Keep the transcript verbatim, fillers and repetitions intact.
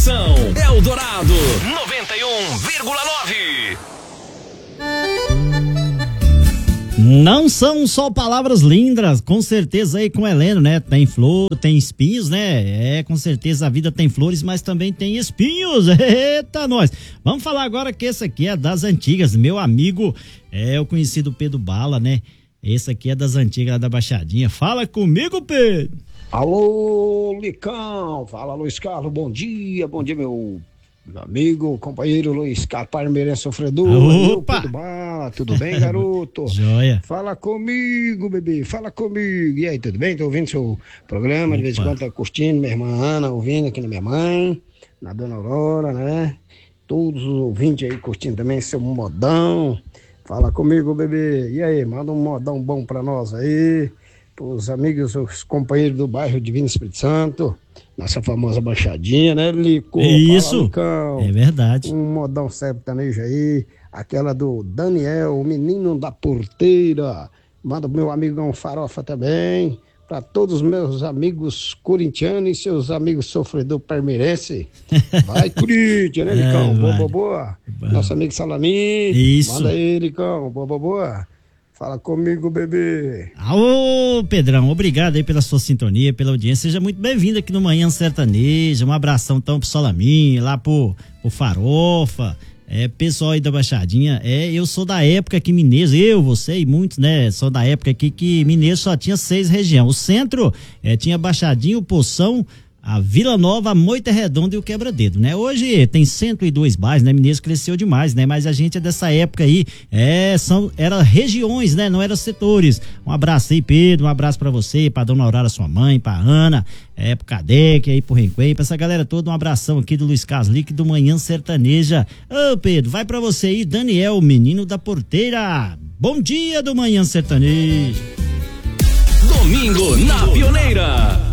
Informação, Eldorado noventa e um vírgula nove. Não são só palavras lindas, com certeza aí com o Heleno, né? Tem flor, tem espinhos, né? É, com certeza a vida tem flores, mas também tem espinhos. Eita, nós! Vamos falar agora que esse aqui é das antigas, meu amigo, é o conhecido Pedro Bala, né? Esse aqui é das antigas, lá da Baixadinha. Fala comigo, Pedro! Alô, Licão! Fala, Luiz Carlos, bom dia, bom dia, meu... Meu amigo, companheiro Luiz Carlos, Parmeirense Sofredor. Opa! Tudo bem? Tudo bem, garoto? Joia. Fala comigo, bebê, fala comigo. E aí, tudo bem? Tô ouvindo seu programa, Opa. De vez em quando tá curtindo, minha irmã Ana ouvindo aqui na minha mãe, na Dona Aurora, né? Todos os ouvintes aí curtindo também seu modão. Fala comigo, bebê. E aí, manda um modão bom pra nós aí, pros amigos, os companheiros do bairro Divino Espírito Santo. Nossa famosa Baixadinha, né, Lico? Isso, Fala, é verdade. Um modão sertanejo aí, aquela do Daniel, o menino da porteira. Manda pro meu amigão Farofa também, para todos os meus amigos corintianos e seus amigos sofredor parmeirense. Vai, Corinthians, né, Licão? É, boa, boa, boa. Nosso amigo Salamin. Isso. Manda aí, Licão. Boa, boa, boa. Fala comigo, bebê. Alô, Pedrão, obrigado aí pela sua sintonia, pela audiência. Seja muito bem-vindo aqui no Manhã Sertaneja. Um abração então pro Solamin, lá pro, pro Farofa, é, pessoal aí da Baixadinha. É, eu sou da época que Mineiro, eu, você e muitos, né, sou da época aqui que Mineiro só tinha seis regiões. O centro é, tinha Baixadinha, o Poção, a Vila Nova, a Moita Redonda e o Quebra-Dedo, né? Hoje tem cento e dois bairros, né? Mineiro cresceu demais, né? Mas a gente é dessa época aí, é, são, era regiões, né? Não eram setores. Um abraço aí, Pedro, um abraço pra você, pra Dona Aurora, sua mãe, pra Ana, é, pro Cadec, aí pro Renquei, pra essa galera toda, um abração aqui do Luiz Carlos Lique, do Manhã Sertaneja. Ô, Pedro, vai pra você aí, Daniel, menino da porteira. Bom dia do Manhã Sertaneja. Domingo na Pioneira.